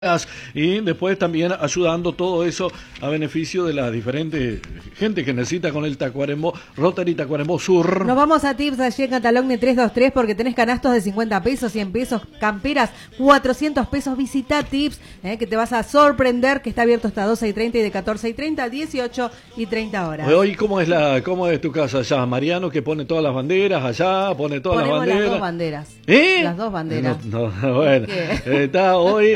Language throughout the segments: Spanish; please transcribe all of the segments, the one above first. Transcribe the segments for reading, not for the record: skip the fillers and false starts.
Y después también ayudando todo eso a beneficio de la diferente gente que necesita con el Tacuarembó, Rotary Tacuarembó Sur. Nos vamos a Tips allí en Catalogne 323 porque tenés canastos de 50 pesos, 100 pesos, camperas, 400 pesos. Visita Tips, que te vas a sorprender, que está abierto hasta 12:30 y de 14:30 a 18:30 horas. Hoy, ¿cómo es tu casa allá? Mariano, que pone todas las banderas allá, pone todas Ponemos las banderas. Las dos banderas. ¿Eh? Las dos banderas. Bueno, está hoy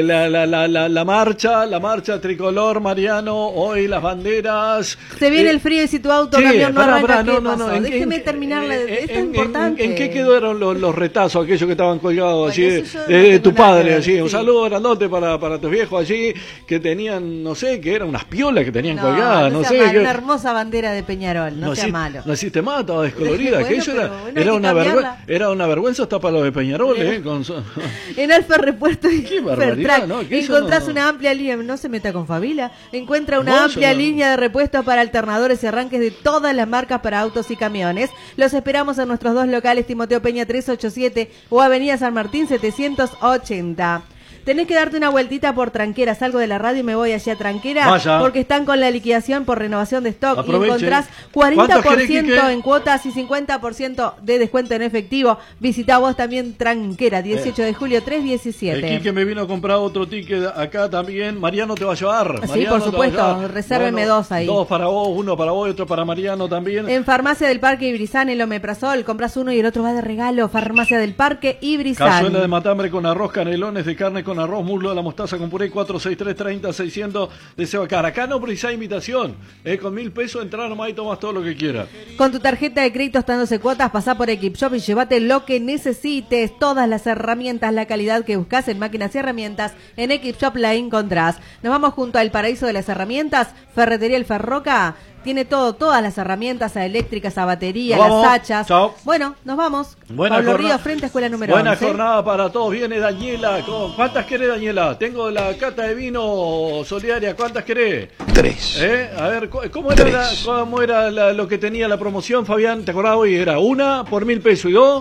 la marcha tricolor, Mariano, hoy las banderas. Se viene el frío y si tu auto camión no arranca, ¿qué pasó? Déjeme terminar, esto es importante. ¿En qué quedaron los retazos, aquellos que estaban colgados allí, de tu padre allí? Sí. Un saludo grandote para tus viejos allí, que tenían, no sé, que eran unas piolas que tenían colgadas, no sé. Una hermosa bandera de Peñarol, no sea malo. No hiciste más, estaba descolorida, Bueno, aquello era una vergüenza hasta para los de Peñarol, En Alfa Repuesto y qué barbaridad, ¿no? encontrás una amplia línea, no se meta con Fabila, encuentra una amplia línea de repuestos para alternadores y arranques de todas las marcas para autos y camiones. Los esperamos en nuestros dos locales, Timoteo Peña 387 o Avenida San Martín 780. Tenés que darte una vueltita por Tranquera. Salgo de la radio y me voy allá a Tranquera. Vaya. Porque están con la liquidación por renovación de stock. Aproveche. Y encontrás 40% en cuotas y 50% de descuento en efectivo. Visita vos también Tranquera, 18 de julio 317. El Quique me vino a comprar otro ticket acá también. Mariano te va a llevar. Sí, por supuesto. Resérveme dos ahí. Dos para vos, uno para vos y otro para Mariano también. En Farmacia del Parque Ibrizán, el Omeprazol. Compras uno y el otro va de regalo. Farmacia del Parque Ibrizán. Cazuela de matambre con arroz, canelones de carne con arroz, muslo de la mostaza con puré, 463-30-600 de Sebacar. Acá no precisa invitación. Con 1.000 pesos entrar nomás y tomas todo lo que quieras. Con tu tarjeta de crédito estando cuotas, pasá por Equipshop y llévate lo que necesites. Todas las herramientas, la calidad que buscas en máquinas y herramientas, en Equipshop la encontrás. Nos vamos junto al paraíso de las herramientas, Ferretería El Ferroca. Tiene todas las herramientas, a eléctricas, a batería, las hachas. Chao. Bueno, nos vamos. Buena Pablo jornada. Ríos, frente a Escuela número Buena 11. jornada para todos. Viene Daniela. ¿Cuántas querés, Daniela? Tengo la cata de vino solidaria. ¿Cuántas querés? 3. A ver, ¿cómo era lo que tenía la promoción, Fabián? ¿Te acordás hoy? Era una por 1.000 pesos y dos.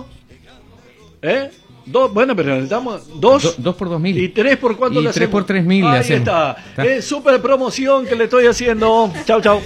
Dos, bueno, pero necesitamos dos. Dos por 2.000. ¿Y tres por cuánto y le hacemos? 3 por 3.000 le Ahí hacemos. está. Super promoción que le estoy haciendo. Chau, chau.